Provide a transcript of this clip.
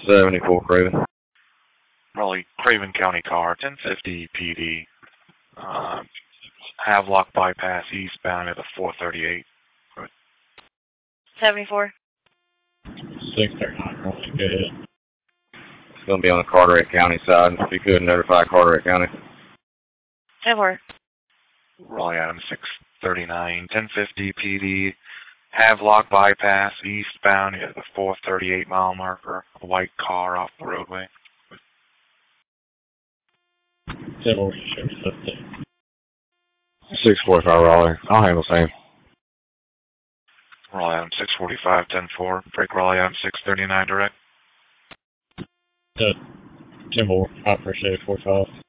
74 Craven. Raleigh, Craven County car, 1050 PD. Havelock bypass eastbound at the 438. 74. 639, Raleigh, go ahead. It's going to be on the Carteret County side. If you could notify Carteret County. 74. Raleigh Adams 639, 1050 PD. Havelock bypass eastbound at the 438 mile marker. A white car off the roadway. 645 Raleigh. I'll handle same. Raleigh Adams 645, 10-4. Break Raleigh Adams 639 direct. 10-4. I appreciate it. 45.